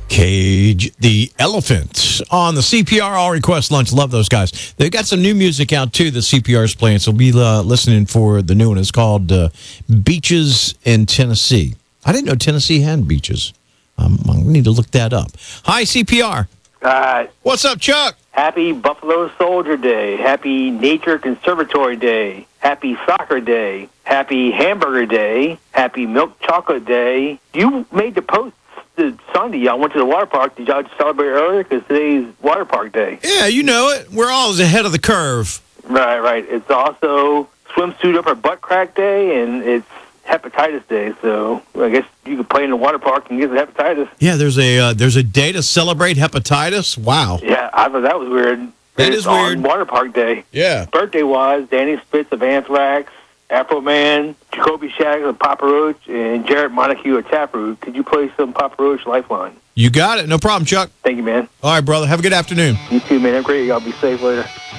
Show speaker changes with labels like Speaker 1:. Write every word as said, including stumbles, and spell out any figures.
Speaker 1: Cage the Elephant on the C P R All Request Lunch. Love those guys. They've got some new music out, too, the C P R is playing, so we'll be uh, listening for the new one. It's called uh, Beaches in Tennessee. I didn't know Tennessee had beaches. Um, I need to look that up. Hi, C P R.
Speaker 2: Uh,
Speaker 1: What's up, Chuck?
Speaker 2: Happy Buffalo Soldier Day. Happy Nature Conservatory Day. Happy Soccer Day. Happy Hamburger Day. Happy Milk Chocolate Day. You made the post Sunday. Y'all went to the water park. Did y'all celebrate earlier? Because today's water park day.
Speaker 1: Yeah, you know it. We're always ahead of the curve.
Speaker 2: Right, right. It's also swimsuit upper butt crack day, and it's hepatitis day. So I guess you could play in the water park and get the hepatitis.
Speaker 1: Yeah, there's a uh, there's a day to celebrate hepatitis. Wow.
Speaker 2: Yeah, I thought that was weird.
Speaker 1: That
Speaker 2: it's
Speaker 1: is weird.
Speaker 2: On water park day.
Speaker 1: Yeah.
Speaker 2: Birthday-wise, Danny Spitz of Anthrax, Afro Man, Jacoby Shags of Papa Roach, and Jarrett Montague of Taproot. Could you play some Papa Roach Lifeline?
Speaker 1: You got it. No problem, Chuck.
Speaker 2: Thank you, man.
Speaker 1: All right, brother. Have a good afternoon.
Speaker 2: You too, man. I'm great. Y'all be safe later.